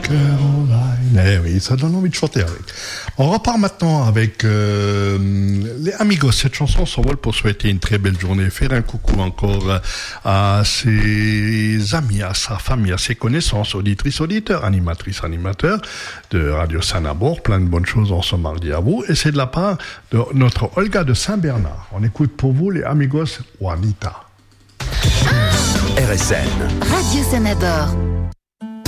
Caroline. Eh oui, ça donne envie de chanter avec. On repart maintenant avec les Amigos. Cette chanson s'envole pour souhaiter une très belle journée, faire un coucou encore à ses amis, à sa famille, à ses connaissances, auditrices, auditeurs, animatrices, animateurs de Radio Saint-Nabour. Plein de bonnes choses en ce mardi à vous. Et c'est de la part de notre Olga de Saint-Bernard. On écoute pour vous les Amigos Juanita. RSN. Radio Saint-Nabour.